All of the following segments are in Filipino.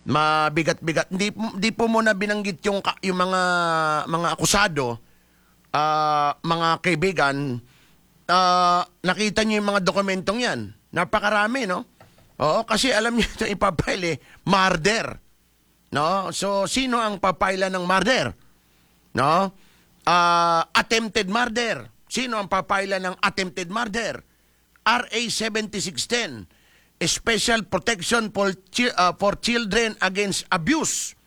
mabigat-bigat. Hindi po muna binanggit yung mga akusado, mga kaibigan. Nakita niyo yung mga dokumentong yan. Napakarami, no? Oo, kasi alam niyo ito ipapile, murder. No? So, sino ang papailan ng murder? No? Attempted murder. Sino ang papailan ng attempted murder? RA 7610, Special Protection for Children Against Abuse.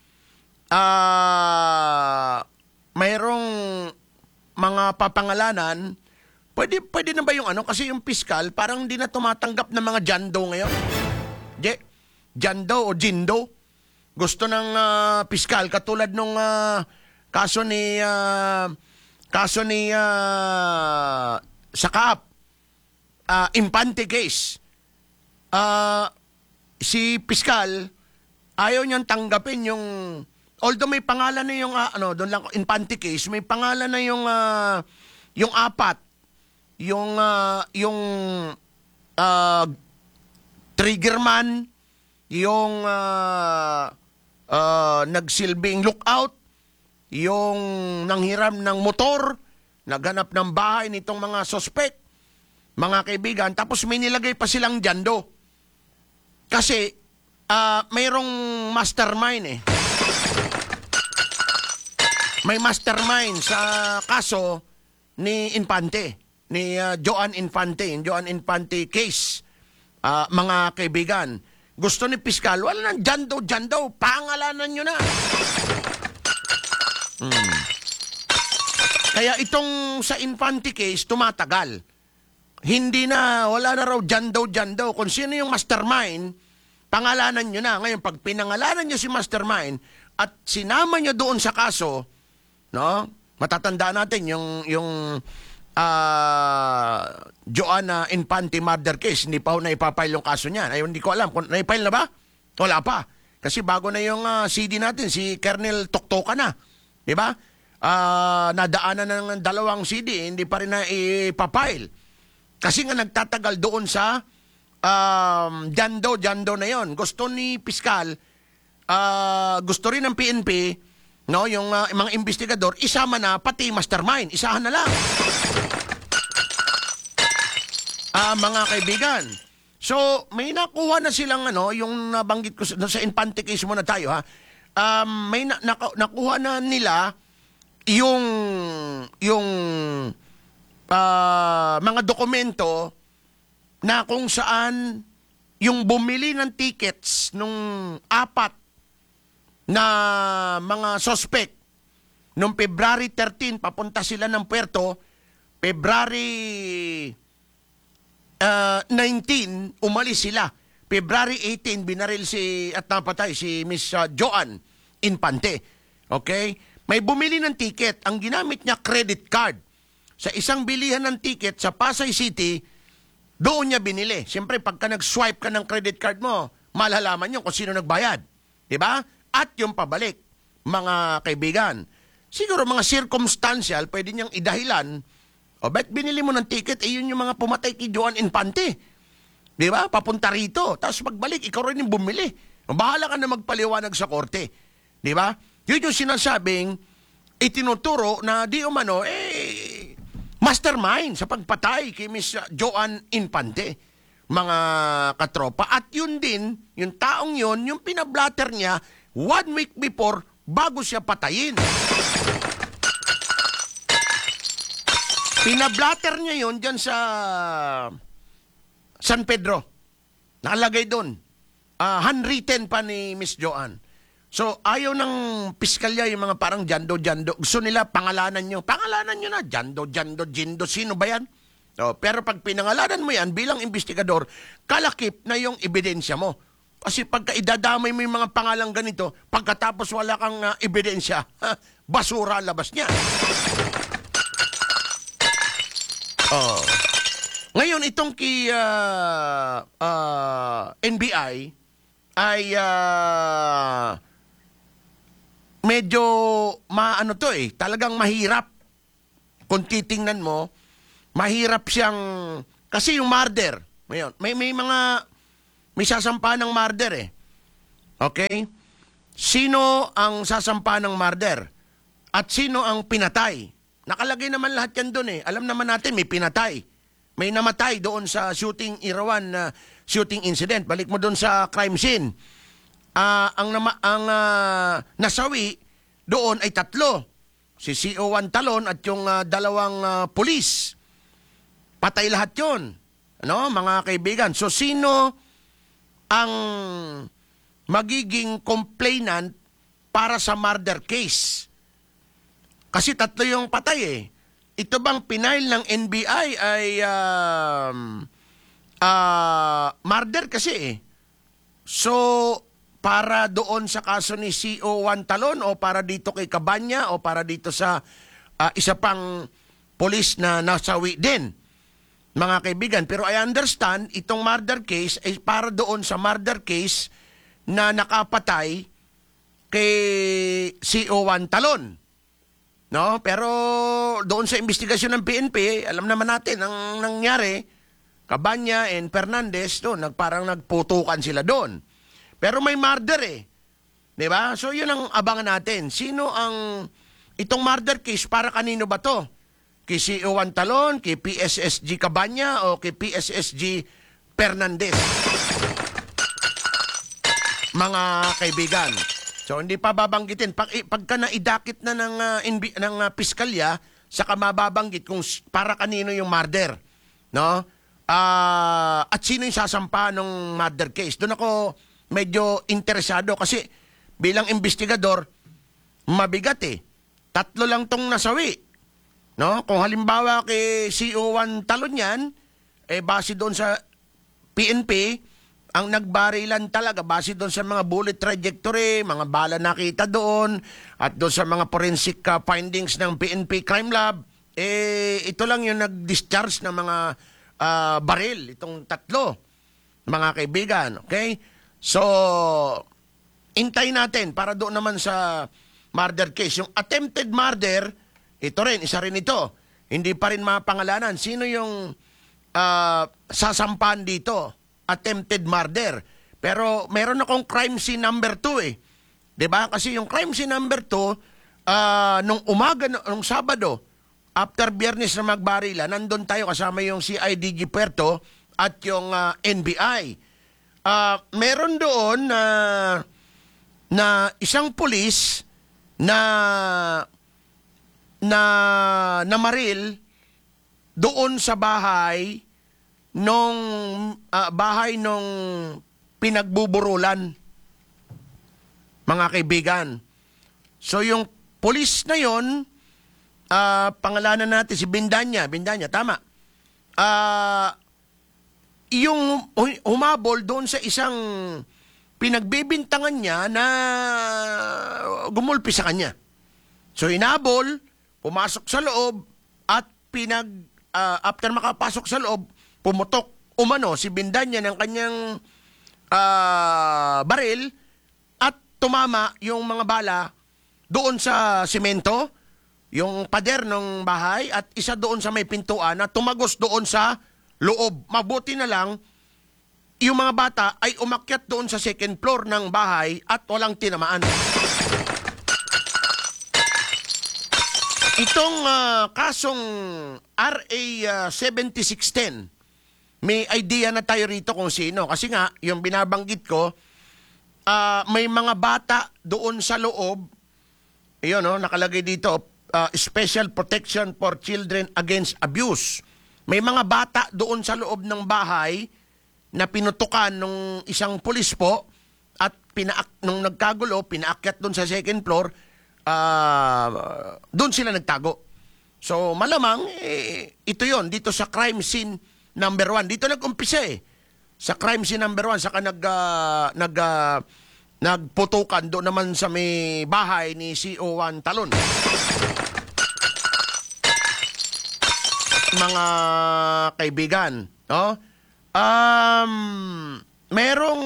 Mayroong mga papangalanan. Pwede na ba yung ano? Kasi yung piskal, parang hindi na tumatanggap ng mga jando ngayon. Jando o jindo. Gusto ng piskal, katulad nung kaso ni Sakap, Infante case. Si piskal, ayaw niyang tanggapin yung, although may pangalan na yung, doon lang, Infante case, may pangalan na yung apat, yung triggerman, yung nagsilbing lookout, yung nanghiram ng motor, naghanap ng bahay nitong mga suspect, mga kaibigan, tapos may nilagay pa silang jando. Kasi mayroong mastermind eh. May mastermind sa kaso ni Infante, ni Joan Infante, yung Joan Infante case. Mga kaibigan, gusto ni piskal, wala nang jando, pangalanan nyo na. Kaya itong sa Infante case, tumatagal. Hindi na, wala na raw jando. Kung sino yung mastermind, pangalanan nyo na. Ngayon, pag pinangalanan nyo si mastermind at sinama nyo doon sa kaso, no? Matatanda natin yung Joanna Infante murder case, hindi pa ho naipapile yung kaso niya. Ay, hindi ko alam. Kung naipile na ba? Wala pa. Kasi bago na yung CD natin, si Colonel Toktoka na. Diba? Nadaanan na ng 2 CD, hindi pa rin na ipapile. Kasi nga nagtatagal doon sa jando na yon. Gusto ni piskal, gusto rin ng PNP, no, yung mga investigador, isama na pati mastermind, isahan na lang. Mga kaibigan. So, may nakuha na silang yung nabanggit ko sa Infante case muna tayo ha. May nakuha na nila yung mga dokumento na kung saan yung bumili ng tickets nung 4 na mga suspect nung February 13 papunta sila ng puerto, February 19 umalis sila. February 18 binaril at napatay si Miss Joan Infante. Okay? May bumili ng ticket, ang ginamit niya credit card. Sa isang bilihan ng ticket sa Pasay City, doon niya binili. Siyempre, pagka nag-swipe ka ng credit card mo, malalaman niyo kung sino nagbayad. Diba? At yung pabalik, mga kaibigan. Siguro mga circumstantial, pwede niyang idahilan, ba't binili mo ng ticket? Yun yung mga pumatay kay Joan Infante. Diba? Papunta rito. Tapos pagbalik, ikaw rin yung bumili. Bahala ka na magpaliwanag sa korte. Diba? Yun yung sinasabing, itinuturo na di umano, mastermind sa pagpatay kay Miss Joan Infante, mga katropa. At yun din, yung taong yun, yung pinablatter niya 1 week before bago siya patayin. Pinablatter niya yun dyan sa San Pedro. Nakalagay doon. Handwritten pa ni Miss Joan. So, ayaw ng piskalya yung mga parang jando. Gusto nila pangalanan nyo. Pangalanan nyo na. Jando, jindo. Sino ba yan? So, pero pag pinangalanan mo yan bilang investigador, kalakip na yung ebidensya mo. Kasi pagka idadamay mo yung mga pangalang ganito, pagkatapos wala kang ebidensya, basura labas niya. Ngayon, itong kay NBI ay medyo talagang mahirap. Kung titingnan mo, mahirap siyang, kasi yung murder, ngayon, may sasampa ng murder eh. Okay? sino ang sasampa ng murder at sino ang pinatay. Nakalagay naman lahat yan doon eh. Alam naman natin may pinatay. May namatay doon sa shooting Irawan na shooting incident. Balik mo doon sa crime scene. Ang nasawi doon ay 3. Si CO1 Talon at yung dalawang pulis. Patay lahat yun. Ano, mga kaibigan. So, sino ang magiging complainant para sa murder case? Kasi 3 yung patay eh. Ito bang pinail ng NBI ay murder kasi eh. So, para doon sa kaso ni CO1 Talon o para dito kay Cabanya o para dito sa isa pang polis na nasawi din, mga kaibigan. Pero I understand, itong murder case ay para doon sa murder case na nakapatay kay CO1 Talon. No, pero doon sa investigasyon ng PNP, alam naman natin ang nangyari. Cabanya and Fernandez doon, parang nagputukan sila doon. Pero may murder eh. 'Di ba? So 'yun ang abangan natin. Sino ang itong murder case para kanino ba 'to? Kay CO1 Talon, kay PSSG Cabanya o kay PSSG Fernandez? Mga kaibigan. So hindi pa babanggitin pagka naidakit na ng piskalya, saka mababanggit kung para kanino yung murder, no? At sino yung sasampa ng murder case. Doon ako medyo interesado kasi bilang investigador, mabigat eh. 3 lang tong nasawi, no? Kung halimbawa kay CO1 Talon yan, base doon sa PNP, ang nagbarilan talaga base doon sa mga bullet trajectory, mga bala nakita doon, at doon sa mga forensic findings ng PNP Crime Lab, ito lang yung nag-discharge ng mga baril, itong 3, mga kaibigan. Okay? So, intay natin para doon naman sa murder case. Yung attempted murder, ito rin, isa rin ito. Hindi pa rin mapangalanan. Sino yung sasampan dito? Attempted murder. Pero meron akong crime scene number 2 eh. 'Di ba? Kasi yung crime scene number 2 nung umaga nung Sabado after Biyernes na magbarila, nandun tayo kasama yung CIDG Puerto at yung NBI. Meron doon na isang pulis na namaril doon sa bahay nung pinagbuburulan, mga kaibigan. So yung pulis na yon, pangalanan natin si Bindanya, tama. Yung humabol doon sa isang pinagbibintangan niya na gumulpi sa kanya. So hinabol, pumasok sa loob at after makapasok sa loob, pumutok umano si Bindanya ng kanyang baril at tumama yung mga bala doon sa simento, yung pader ng bahay, at isa doon sa may pintuan na tumagos doon sa loob. Mabuti na lang, yung mga bata ay umakyat doon sa second floor ng bahay at walang tinamaan. Itong kasong RA 7610, may idea na tayo rito kung sino. Kasi nga, yung binabanggit ko, may mga bata doon sa loob. Ayun, no, nakalagay dito, Special Protection for Children Against Abuse. May mga bata doon sa loob ng bahay na pinutukan ng isang pulis po at nung nagkagulo, pinaakyat doon sa second floor, doon sila nagtago. So, malamang, ito yon dito sa crime scene number 1. Dito nag-umpisa eh. Sa crime scene number 1, saka nagputukan doon naman sa may bahay ni CO1 Talon. Mga kaibigan, no? Merong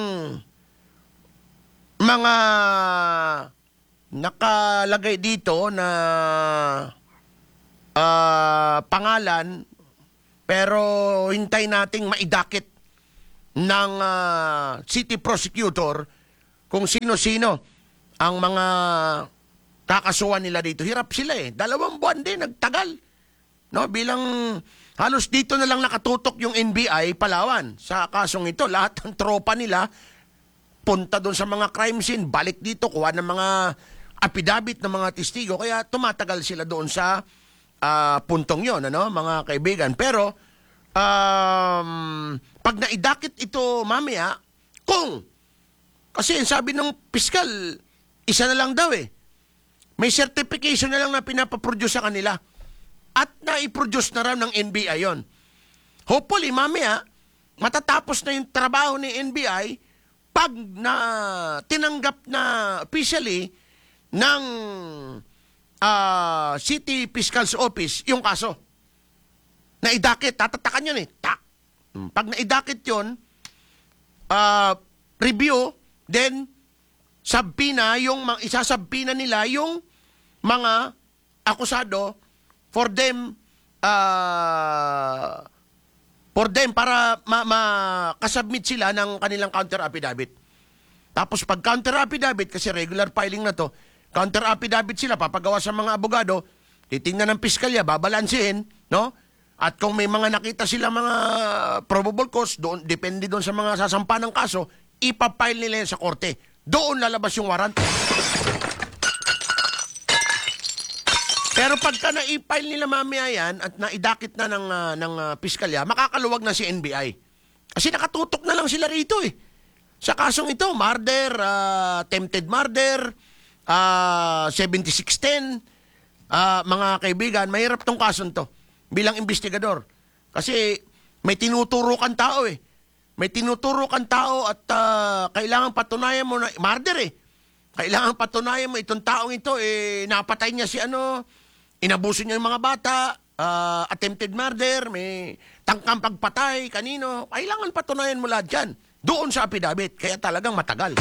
mga nakalagay dito na pangalan, pero hintay nating maidakit ng city prosecutor kung sino-sino ang mga kakasuhan nila dito. Hirap sila eh. 2 buwan din, nagtagal. No, bilang halos dito na lang nakatutok yung NBI Palawan sa kasong ito. Lahat ng tropa nila punta doon sa mga crime scene, balik dito, kuha ng mga affidavit ng mga testigo. Kaya tumatagal sila doon sa puntong yon, ano, mga kaibigan. Pero pag naidakit ito mamaya, kasi sabi ng piskal, isa na lang daw eh. May certification na lang na pinapaproduce sa kanila. At naiproduce na raw ng NBI yon. Hopefully, mamaya, matatapos na yung trabaho ni NBI pag na tinanggap na officially ng City Fiscal's Office yung kaso. Naidakit, tatatakan yun eh. Tak. Pag naidakit yun, review, then isasabpina nila yung mga akusado for them para makasubmit sila ng kanilang counter affidavit. Tapos pag counter affidavit, kasi regular filing na to, counter affidavit sila, papagawa sa mga abogado, titingnan ng piskalya, babalansin, no? At kung may mga nakita sila mga probable cause, doon, depende doon sa mga sasampa ng kaso, ipapile nila yan sa korte. Doon lalabas yung warrant. Pero pagka na-file nila mamaya yan at naidakit na ng piskalya, makakaluwag na si NBI. Kasi nakatutok na lang sila rito eh. Sa kasong ito, murder, attempted murder, 7610, mga kaibigan, mahirap tong kasong to bilang investigador. Kasi may tinuturo kang tao eh. May tinuturo kang tao at kailangan patunayan mo na, murder eh. Kailangan patunayan mo itong taong ito eh, napatay niya si inabuso niya yung mga bata, attempted murder, may tangkang pagpatay, kanino. Kailangan patunayan mo lahat yan. Doon sa affidavit. Kaya talagang matagal.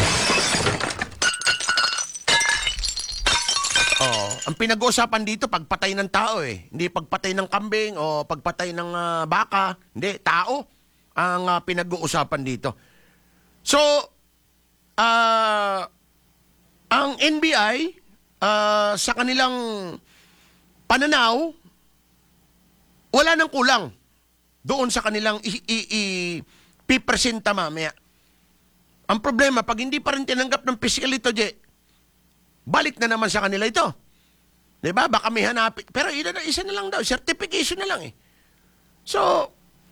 Ang pinag-uusapan dito, pagpatay ng tao eh. Hindi pagpatay ng kambing o pagpatay ng baka. Hindi, tao ang pinag-uusapan dito. So, ang NBI, sa kanilang pananaw, wala nang kulang doon sa kanilang ipipresenta mamaya. Ang problema, pag hindi pa rin tinanggap ng pisikal ito, balik na naman sa kanila ito. Diba? Baka may hanapin. Pero isa na lang daw, certification na lang eh. So,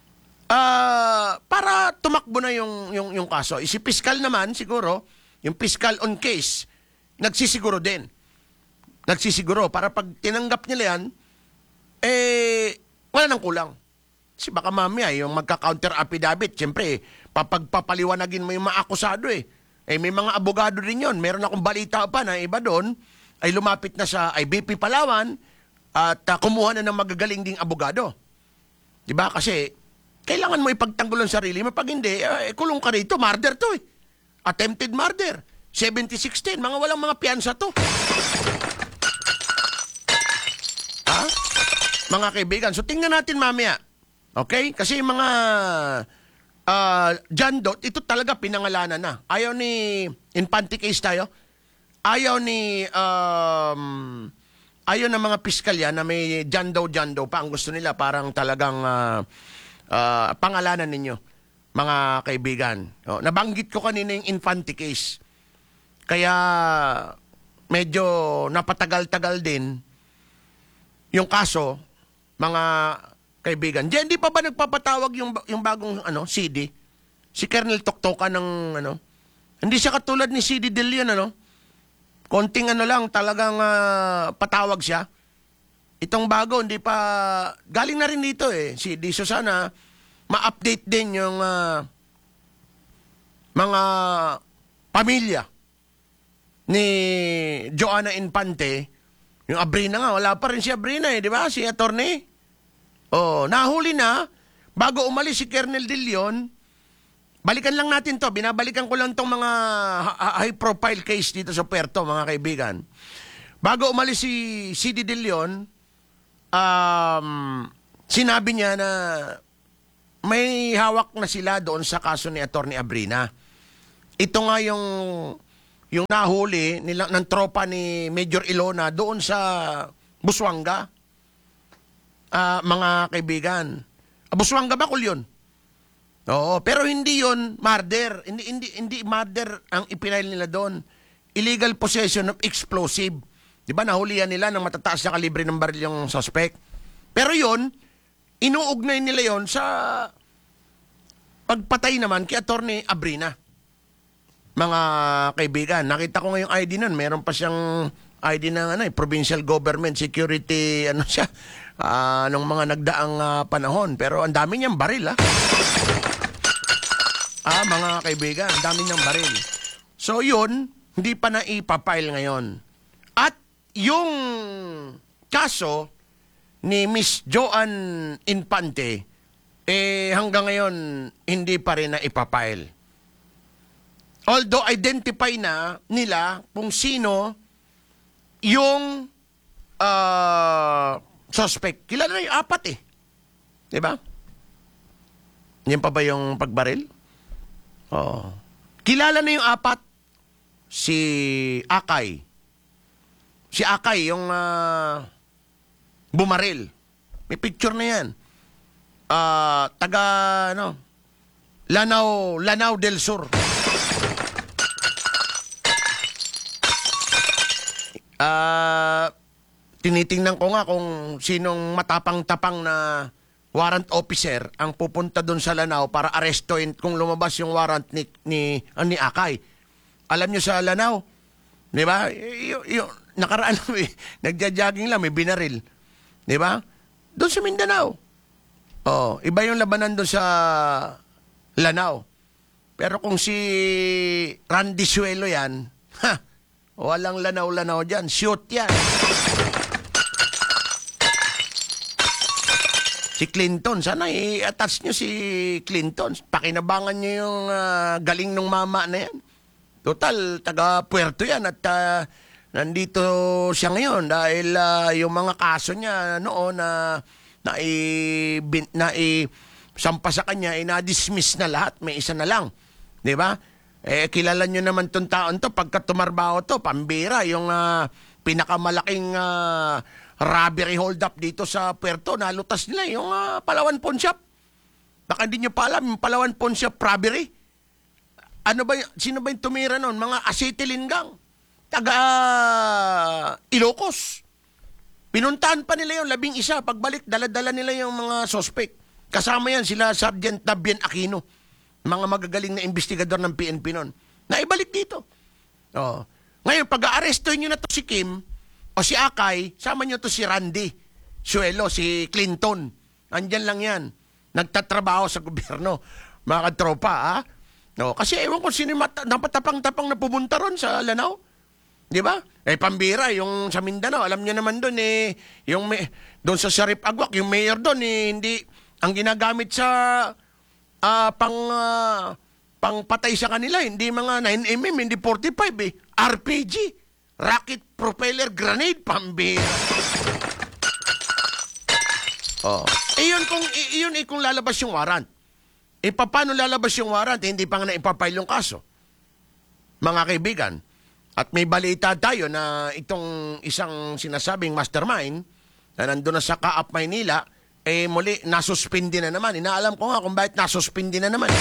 para tumakbo na yung kaso. Si piskal naman, siguro, yung piskal on case, nagsisiguro din. Nagsisiguro para pag tinanggap nila yan, wala nang kulang. Kasi baka mamaya, yung magka-counter affidavit, siyempre, papagpapaliwanagin mo yung mga akusado eh. May mga abogado rin yun. Meron akong balita pa na iba doon, ay lumapit na sa IBP Palawan at kumuha na ng magagaling ding abogado. Diba? Kasi, kailangan mo ipagtanggol ang sarili mo. Pag hindi, kulong ka rito. Murder to eh. Attempted murder. 7610. Mga walang mga piyansa to. Mga kaibigan. So, tingnan natin mamaya. Okay? Kasi mga John Doe, ito talaga pinangalanan na. Ayaw ni Infante case tayo. Ayaw ng mga piskalya na may John Doe pa. Ang gusto nila parang talagang pangalanan ninyo, mga kaibigan. Nabanggit ko kanina yung Infante case. Kaya medyo napatagal-tagal din yung kaso, mga kaibigan. Diyan, di pa ba nagpapatawag yung bagong CD? Si Colonel Toktoka ng Hindi siya katulad ni CD De Leon, konting lang, talagang patawag siya. Itong bago, hindi pa, galing na rin dito eh. So sana, ma-update din yung mga pamilya ni Joanna Infante. Yung Abrina nga, wala pa rin si Abrina eh, di ba? Si attorney. Nahuli na, bago umalis si Colonel De Leon, balikan lang natin to. Binabalikan ko lang tong mga high-profile case dito sa Puerto, mga kaibigan. Bago umalis si CD De Leon, sinabi niya na may hawak na sila doon sa kaso ni Atty. Abrina. Ito nga yung yung nahuli ng tropa ni Major Ilona doon sa Busuanga. Mga kaibigan. Busuanga ba kul yun? Oo, pero hindi yun murder. Hindi murder ang ipinail nila doon. Illegal possession of explosive. Di ba nahulihan nila ng matataas na kalibre ng baril yung suspect? Pero yun, inuugnay nila yon sa pagpatay naman kay Attorney Abrina. Mga kaibigan, nakita ko ngayong ID nun. Meron pa siyang ID ng provincial government security, siya, nung mga nagdaang panahon. Pero ang dami niyang baril, mga kaibigan, ang dami niyang baril. So yun, hindi pa na ipapile ngayon. At yung kaso ni Miss Joan Infante, hanggang ngayon, hindi pa rin na ipapile. Although identify na nila kung sino yung suspect. Kilala na yung 4 eh. Diba? Yan pa ba yung pagbaril? Oo. Kilala na yung 4. Si Akay. Si Akay, yung bumaril. May picture na yan. Taga, Lanao del Sur. Tinitingnan ko nga kung sinong matapang-tapang na warrant officer ang pupunta doon sa Lanao para arestuin kung lumabas yung warrant ni Akay. Alam nyo sa Lanao, di ba? Nakaraan nagja-jogging lang, may binaril. Di ba? Doon sa Mindanao. Oh, iba yung labanan doon sa Lanao. Pero kung si Randy Suelo yan, walang lanaw-lanaw dyan. Shoot yan. Si Clinton, sana i-attach nyo si Clinton. Pakinabangan nyo yung galing ng mama na yan. Total, taga Puerto yan at nandito siya ngayon dahil yung mga kaso niya noon na sampa sa kanya, na-dismiss na lahat. May isa na lang. Di ba? Kilala nyo naman tong taon to, pagka tumarbaho to, pambira, yung pinakamalaking robbery hold-up dito sa Puerto, nalutas nila yung Palawan Pawn Shop. Baka hindi nyo pa alam, yung Palawan Pawn Shop robbery. Sino ba yung tumira noon? Mga acetylene gang. Taga Ilocos. Pinuntahan pa nila yung 11. Pagbalik, dala-dala nila yung mga suspect. Kasama yan sila Sergeant Tabien Aquino. Mga magagaling na investigador ng PNP noon. Naibalik dito. Oh. Ngayon, pag-aarestoin nyo na to si Kim o si Akay, sama nyo to si Randy Suelo, si Clinton. Andyan lang yan. Nagtatrabaho sa gobyerno. Mga katropa, No, kasi ewan ko sino napatapang-tapang na pumunta ron sa Lanao. Di ba? Pambira, yung sa Mindanao, alam niyo naman doon doon sa Sharif Agwak, yung mayor doon hindi ang ginagamit sa pangpatay sa kanila, hindi mga 9mm, hindi 45 RPG, rocket propeller grenade, pambira. Iyon kung lalabas yung warrant. Paano lalabas yung warrant? Hindi pa nga na-ipapile yung kaso. Mga kaibigan, at may balita tayo na itong isang sinasabing mastermind na nandun na sa Kaap, Maynila, muli nasuspindi na naman. Inaalam ko nga kung bakit nasuspindi na naman.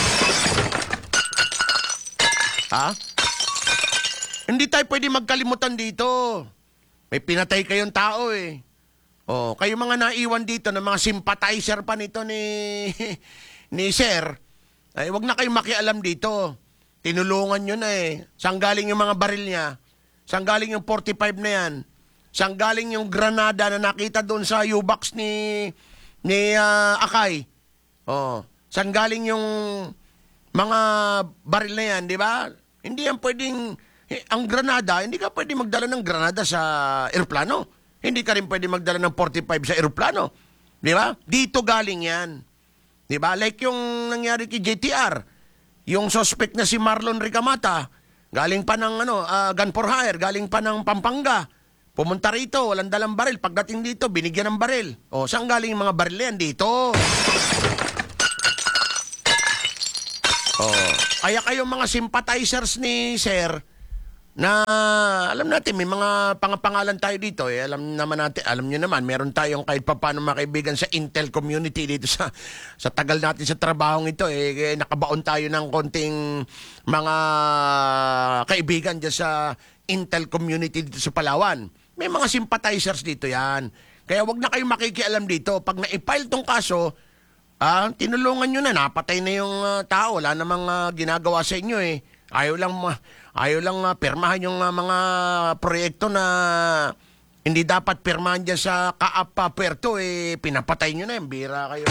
Hindi tayo pwede magkalimutan dito. May pinatay kayong tao kayo mga naiwan dito ng mga sympathizer pa nito ni Sir, wag na kayong makialam dito. Tinulungan nyo na Saan galing yung mga baril niya? Saan galing yung 45 na yan? Saan galing yung granada na nakita doon sa U-box ni Akay? Saan galing yung mga baril na yan, di ba? Hindi yan pwedeng, ang granada, hindi ka pwede magdala ng granada sa eroplano. Hindi ka rin pwede magdala ng 45 sa eroplano. Di ba? Dito galing yan. Di ba? Like yung nangyari kay JTR, yung suspect na si Marlon Ricamata, galing pa ng gun for hire, galing pa ng Pampanga. Pumunta rito, walang dalang baril. Pagdating dito, binigyan ng baril. Saan galing yung mga baril yan? Dito. Kaya kayong mga sympathizers ni Sir, na alam natin may mga pangapangalan tayo dito alam naman natin, alam niyo naman meron tayong kahit papaano mga kaibigan sa Intel community dito sa tagal natin sa trabahong ito nakabaon tayo ng konting mga kaibigan diyan sa Intel community dito sa Palawan. May mga sympathizers dito yan. Kaya wag na kayong makikialam dito. Pag na-file tong kaso, tinulungan nyo na, napatay na yung tao. Wala namang ginagawa sa inyo eh. Ayaw lang pirmahan yung mga proyekto na hindi dapat pirmahan dyan sa Kaap Puerto. Pinapatay nyo na yung bira kayo.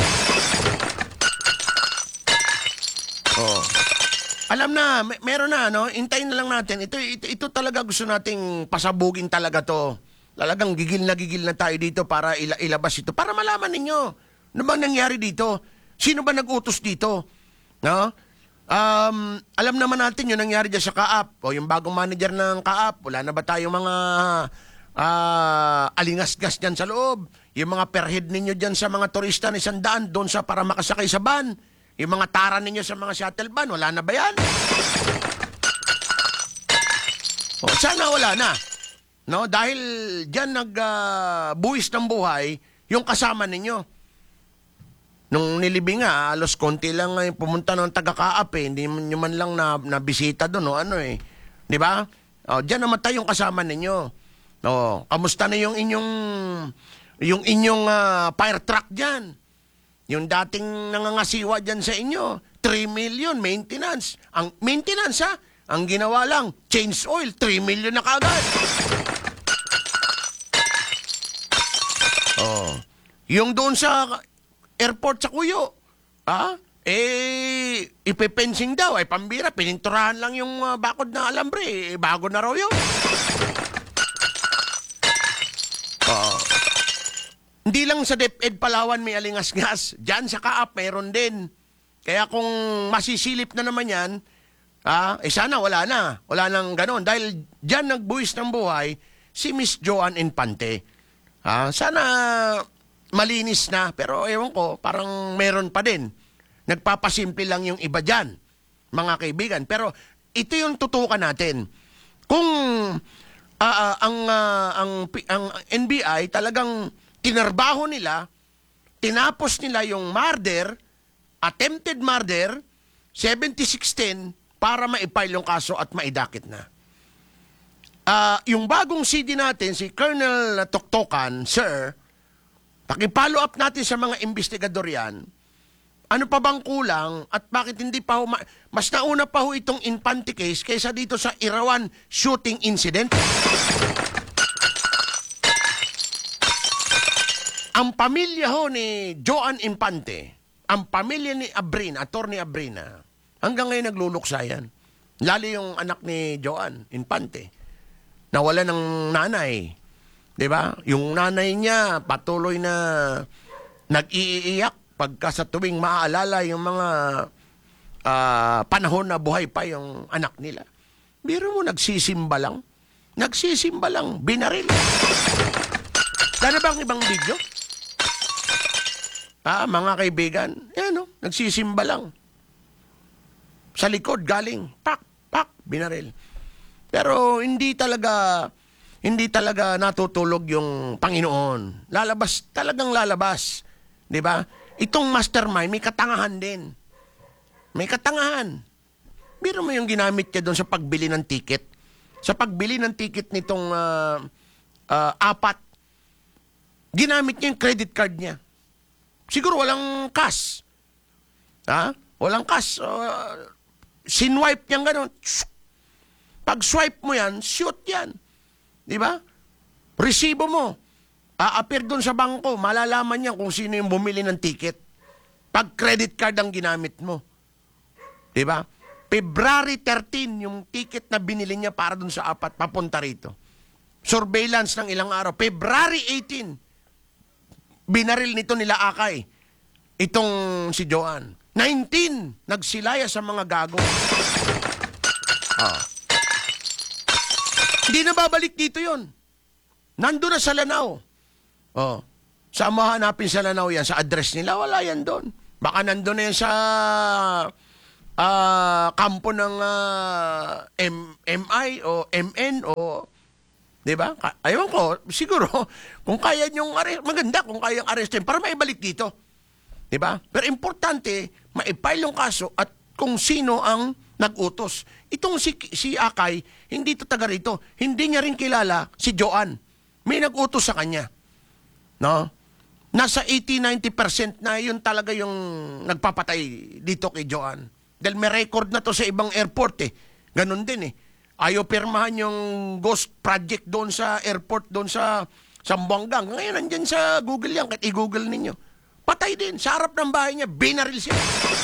Oh. Alam na, meron na, no? Hintayin na lang natin. Ito talaga gusto nating pasabugin talaga to. Talagang gigil na tayo dito para ilabas ito. Para malaman ninyo, ano bang nangyari dito? Sino ba nag-utos dito? No? Alam naman natin yung nangyari dyan sa Kaap. O yung bagong manager ng Kaap. Wala na ba tayong mga alingas-gas dyan sa loob? Yung mga per head ninyo dyan sa mga turista na 100 doon sa para makasakay sa van. Yung mga tara ninyo sa mga shuttle van, wala na ba yan? Sana wala na. No? Dahil dyan nagbuwis ng buhay yung kasama ninyo. Nung nilibing nga, alos konti lang pumunta ng taga-Kaap hindi nyo man lang nabisita doon. Di ba? Dyan namatay yung kasama ninyo. Kamusta na yung inyong fire truck dyan? Yung dating nangangasiwa dyan sa inyo, 3 million maintenance. Ang maintenance ang ginawa lang, change oil, 3 million na kaagad. Yung doon sa airport sa Kuyo, ipepensing daw, pambira, pininturahan lang yung bakod na alambre, bago na raw yun. Hindi lang sa DepEd Palawan may alingas-gas. Diyan sa Kaap, mayroon din. Kaya kung masisilip na naman yan, sana wala na. Wala nang ganon. Dahil diyan nagbuwis ng buhay si Miss Joan Infante. Sana malinis na. Pero ewan ko, parang meron pa din. Nagpapasimple lang yung iba dyan, mga kaibigan. Pero ito yung tutukan natin. Kung ang NBI talagang tinarbaho nila, tinapos nila yung murder, attempted murder, 7610 para maipile yung kaso at maidakit na. Yung bagong CD natin, si Colonel Toktokan, sir, paki-follow up natin sa mga investigador yan, ano pa bang kulang at bakit hindi pa mas nauna pa ho itong Infante case kaysa dito sa Irawan shooting incident? Ang pamilya ho ni Joan Infante, ang pamilya ni Abrina, Attorney Abrina, hanggang ngayon nagluluksa yan. Lalo yung anak ni Joan Infante, nawala ng nanay. Diba? Yung nanay niya patuloy na nag-iiyak pagka sa tuwing maaalala yung mga panahon na buhay pa yung anak nila. Biro mo, nagsisimba lang. Nagsisimba lang, binaril. Dana bang ibang video? Mga kaibigan, nagsisimba lang. Sa likod, galing, pak, binaril. Pero hindi talaga natutulog yung Panginoon. Talagang lalabas. Di ba? Itong mastermind, may katangahan din. May katangahan. Biro mo yung ginamit niya doon sa pagbili ng ticket. Sa pagbili ng ticket nitong 4, ginamit niya yung credit card niya. Siguro walang cash. Walang cash. Sinwipe niya gano'n. Pag swipe mo yan, shoot yan. Di ba? Resibo mo. A-appear doon sa bangko. Malalaman niya kung sino yung bumili ng ticket. Pag credit card ang ginamit mo. Di ba? February 13, yung ticket na binili niya para doon sa 4, papunta rito. Surveillance ng ilang araw. February 18, binaril nito nila Akay. Itong si Joan. 19, nagsilaya sa mga gago. Hindi na babalik dito yon. Nandun na sa Lanao. Saan mahanapin sa Lanao yan? Sa address nila? Wala yan doon. Baka nandun na yan sa kampo ng MI o MN o 'di ba? Ayun ko, siguro kung kaya niyong maganda kung kayang arrestin para maibalik dito. 'Di ba? Pero importante, maipile yung kaso at kung sino ang nag-utos. Itong si Akay, hindi to taga rito. Hindi niya rin kilala si Joanne. May nag-utos sa kanya. No? Nasa 80-90% na yun talaga yung nagpapatay dito kay Joanne. Dahil may record na to sa ibang airport eh. Ganon din eh. Ayaw pirmahan yung ghost project doon sa airport, doon sa Zamboanga. Ngayon nandyan sa Google yan, kahit i-Google ninyo. Patay din. Sa harap ng bahay niya, binaril siya.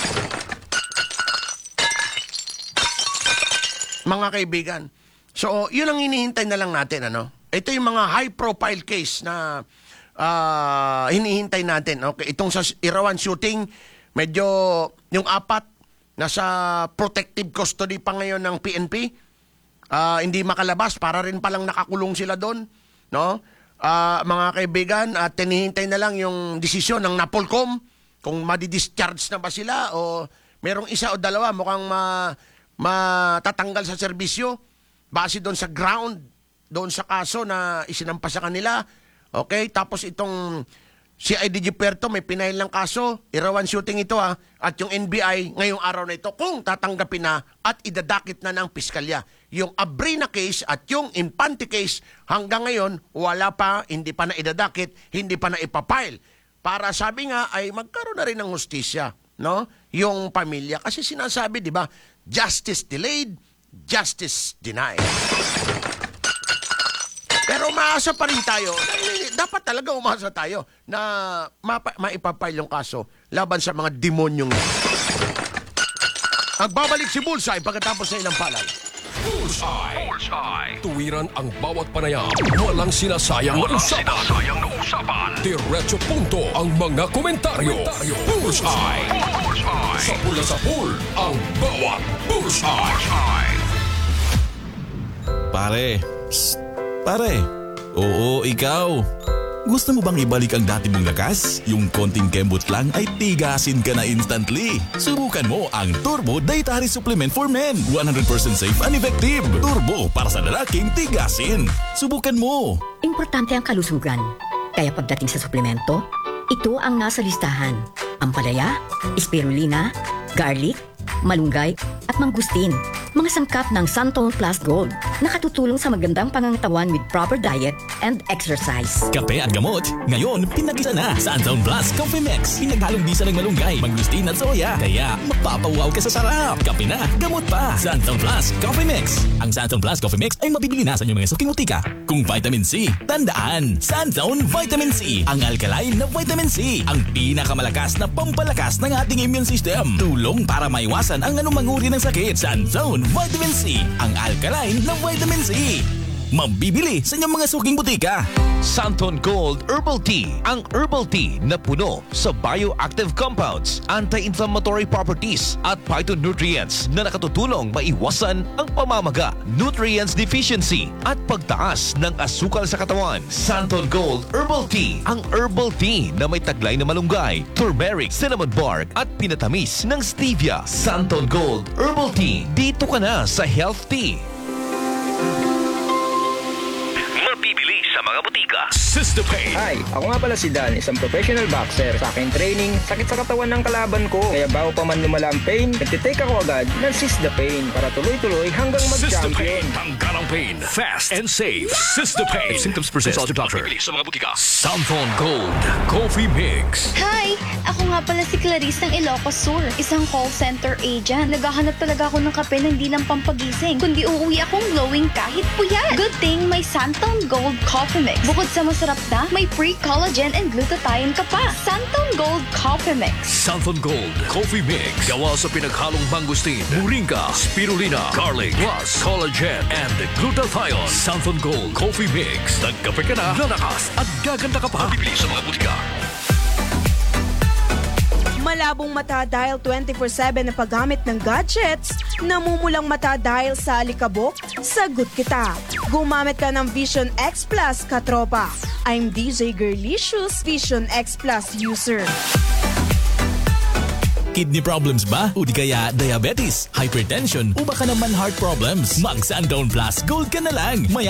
Mga kaibigan. So, yun ang hinihintay na lang natin, ano? Ito yung mga high-profile case na hinihintay natin. Okay, itong sa Irawan shooting, medyo yung 4 nasa protective custody pa ngayon ng PNP. Hindi makalabas, para rin palang nakakulong sila doon, no? Mga kaibigan, tinihintay na lang yung desisyon ng Napolcom kung madi-discharge na ba sila o merong isa o dalawa mukhang matatanggal sa serbisyo base doon sa ground, doon sa kaso na isinampa sa kanila. Okay, tapos itong si IDG Puerto may pinail ng kaso, Irawan shooting ito at yung NBI ngayong araw na ito kung tatanggapin na at idadakip na ng piskalya. Yung Abrina case at yung Infante case hanggang ngayon wala pa, hindi pa na idadakit, hindi pa na ipapile. Para sabi nga ay magkaroon na rin ng hustisya, no? Yung pamilya kasi sinasabi, 'di ba? Justice delayed, justice denied. Pero umaasa pa rin tayo. Dapat talaga umasa tayo na maipapile yung kaso laban sa mga demonyong. Nagbabalik si Bullseye pagkatapos sa ilang palal. Bullseye. Tuwiran ang bawat panayam. Walang sinasayang na usapan. Diretso punto ang mga komentaryo. Bullseye. Sa pula sa pool, ang bawat Bullseye. Pare, oo, ikaw. Gusto mo bang ibalik ang dati mong lakas? Yung konting kembot lang ay tigasin ka na instantly. Subukan mo ang Turbo Dietary Supplement for Men. 100% safe and effective. Turbo para sa lalaking tigasin. Subukan mo. Importante ang kalusugan. Kaya pagdating sa suplemento, ito ang nasa listahan. Ampalaya, spirulina, garlic, malunggay, at mangustin. Mga sangkap ng Santon Plus Gold. Nakatutulong sa magandang pangangatawan with proper diet and exercise. Kape at gamot, ngayon pinag-isa na. Santon Plus Coffee Mix. Pinaghalong bisa ng malunggay, mangustin at soya. Kaya mapapawaw ka sa sarap. Kape na, gamot pa. Santon Plus Coffee Mix. Ang Santon Plus Coffee Mix ay mabibili na sa inyong mga suking butika. Kung vitamin C, tandaan, Santon Vitamin C. Ang alkaline na vitamin C. Ang pinakamalakas na pampalakas ng ating immune system. Tulong para maiwasan ang anumang uri ng sakit. Santon Vitamin C. Ang alkaline na vitamin C. Mabibili sa inyong mga suking butika. Santon Gold Herbal Tea. Ang herbal tea na puno sa bioactive compounds, anti-inflammatory properties at phytonutrients na nakatutulong maiwasan ang pamamaga, nutrients deficiency at pagtaas ng asukal sa katawan. Santon Gold Herbal Tea. Ang herbal tea na may taglay na malunggay, turmeric, cinnamon bark at pinatamis ng stevia. Santon Gold Herbal Tea. Dito ka na sa Health Tea. Mabibili sa mga butika. System-Pain. Hi, ako nga pala si Dan, isang professional boxer. Sa aking training, sakit sa katawan ng kalaban ko. Kaya bago pa man lumala ang pain, nagtitake ako agad ng System-Pain para tuloy-tuloy hanggang mag-champion. System-Pain. Tanggal ang pain. Fast and safe. System-Pain. If symptoms persist, consult your doctor. Mabibili sa mga butika. Santon Gold Coffee Mix. Hi! Ako nga pala si Clarice ng Ilocos Sur, isang call center agent. Naghahanap talaga ako ng kape na hindi lang pampagising, kundi uuwi akong glowing kahit puyat. Good thing may Santon Gold Coffee Mix. Bukod sa masarap na, may free collagen and glutathione ka pa. Santon Gold Coffee Mix. Santon Gold Coffee Mix. Gawa sa pinaghalong mangustin, moringa, spirulina, garlic, plus collagen and glutathione. Santon Gold Coffee Mix. Nagkape ka na, lalakas at gaganda ka pa. Bibili sa mga butika. Malabong mata dahil 24/7 na paggamit ng gadgets, namumulang mata dahil sa alikabok, sagot kita. Gumamit ka ng Vision X Plus, katropa. I'm DJ Girlicious, Vision X Plus user. Kidney problems ba? O di kaya diabetes, hypertension, o baka naman heart problems? Mag Sundown Plus Gold ka na lang. May